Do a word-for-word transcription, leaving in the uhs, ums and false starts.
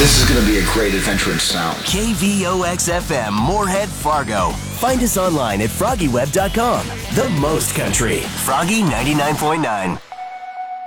This is going to be a great adventure in sound. K V O X F M, Moorhead, Fargo. Find us online at froggy web dot com. The most country. Froggy ninety-nine point nine.